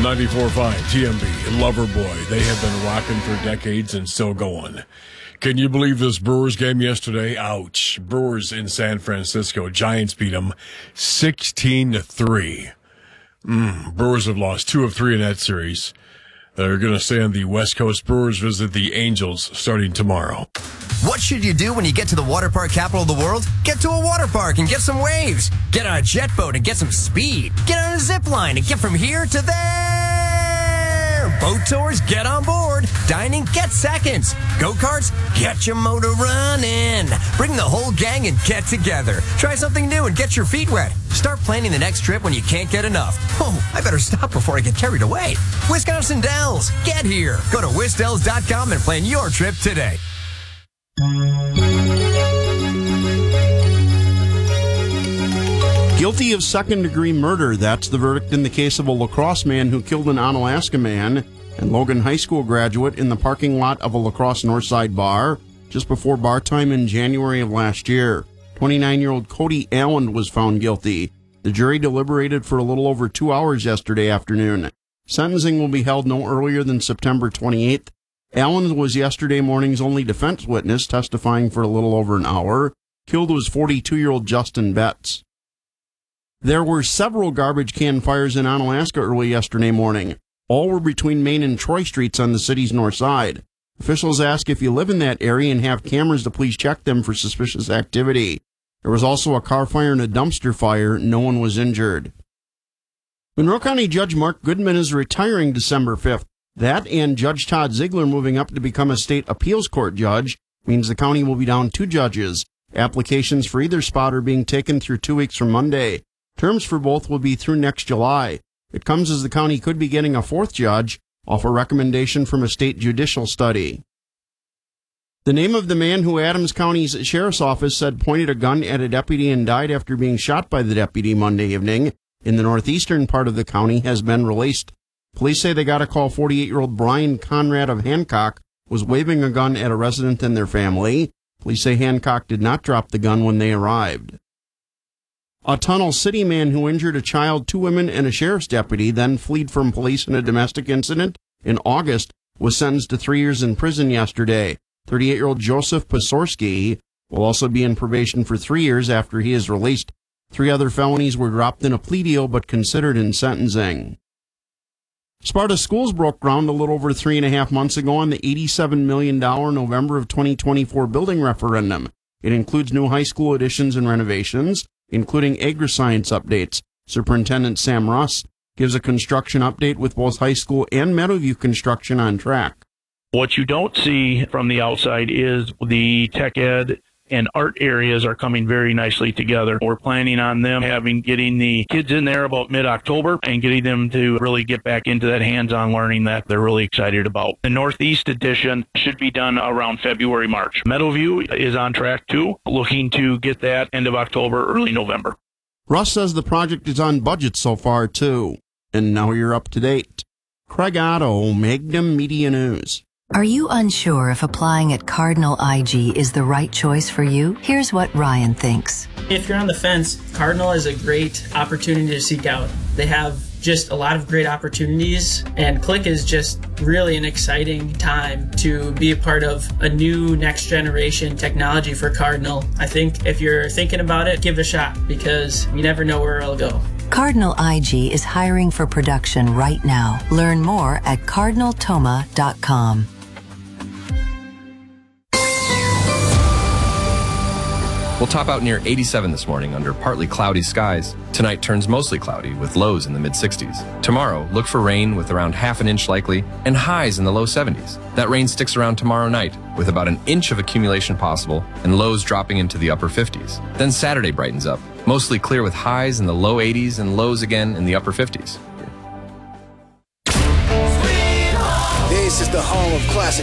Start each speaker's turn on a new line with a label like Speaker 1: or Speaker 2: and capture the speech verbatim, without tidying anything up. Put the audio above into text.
Speaker 1: ninety-four point five T M B, Loverboy. They have been rocking for decades and still going. Can you believe this Brewers game yesterday? Ouch. Brewers in San Francisco. Giants beat them sixteen to three. Mm, Brewers have lost two of three in that series. They're going to stay on the West Coast. Brewers visit the Angels starting tomorrow.
Speaker 2: What should you do when you get to the water park capital of the world? Get to a water park and get some waves. Get on a jet boat and get some speed. Get on a zip line and get from here to there. Boat tours, get on board. Dining, get seconds. Go-karts, get your motor running. Bring the whole gang and get together. Try something new and get your feet wet. Start planning the next trip when you can't get enough. Oh, I better stop before I get carried away. Wisconsin Dells, get here. Go to wisdells dot com and plan your trip today.
Speaker 3: Guilty of second-degree murder. That's the verdict in the case of a La Crosse man who killed an Onalaska man and Logan High School graduate in the parking lot of a La Crosse Northside bar just before bar time in January of last year. twenty-nine-year-old Cody Allen was found guilty. The jury deliberated for a little over two hours yesterday afternoon. Sentencing will be held no earlier than September twenty-eighth. Allen was yesterday morning's only defense witness, testifying for a little over an hour. Killed was forty-two-year-old Justin Betts. There were several garbage can fires in Onalaska early yesterday morning. All were between Main and Troy Streets on the city's north side. Officials ask if you live in that area and have cameras to please check them for suspicious activity. There was also a car fire and a dumpster fire. No one was injured. Monroe County Judge Mark Goodman is retiring December fifth. That and Judge Todd Ziegler moving up to become a state appeals court judge means the county will be down two judges. Applications for either spot are being taken through two weeks from Monday. Terms for both will be through next July. It comes as the county could be getting a fourth judge off a recommendation from a state judicial study. The name of the man who Adams County's sheriff's office said pointed a gun at a deputy and died after being shot by the deputy Monday evening in the northeastern part of the county has been released. Police say they got a call forty-eight-year-old Brian Conrad of Hancock was waving a gun at a resident and their family. Police say Hancock did not drop the gun when they arrived. A Tunnel City man who injured a child, two women, and a sheriff's deputy, then fled from police in a domestic incident in August, was sentenced to three years in prison yesterday. thirty-eight-year-old Joseph Pasorski will also be in probation for three years after he is released. Three other felonies were dropped in a plea deal but considered in sentencing. Sparta Schools broke ground a little over three and a half months ago on the eighty-seven million dollars November of twenty twenty-four building referendum. It includes new high school additions and renovations, including agri-science updates. Superintendent Sam Russ gives a construction update with both high school and Meadowview construction on track.
Speaker 4: What you don't see from the outside is the tech ed and art areas are coming very nicely together. We're planning on them having getting the kids in there about mid-October and getting them to really get back into that hands-on learning that they're really excited about. The Northeast edition should be done around February, March. Meadowview is on track too, looking to get that end of October, early November.
Speaker 3: Russ says the project is on budget so far too. And now you're up to date. Craig Otto, Magnum Media News.
Speaker 5: Are you unsure if applying at Cardinal I G is the right choice for you? Here's what Ryan thinks.
Speaker 6: If you're on the fence, Cardinal is a great opportunity to seek out. They have just a lot of great opportunities, and Click is just really an exciting time to be a part of a new next generation technology for Cardinal. I think if you're thinking about it, give it a shot because you never know where it'll go.
Speaker 5: Cardinal I G is hiring for production right now. Learn more at cardinal toma dot com.
Speaker 7: We'll top out near eighty-seven this morning under partly cloudy skies. Tonight turns mostly cloudy with lows in the mid sixties. Tomorrow, look for rain with around half an inch likely and highs in the low seventies. That rain sticks around tomorrow night with about an inch of accumulation possible and lows dropping into the upper fifties. Then Saturday brightens up, mostly clear with highs in the low eighties and lows again in the upper fifties.
Speaker 8: This is the home of classic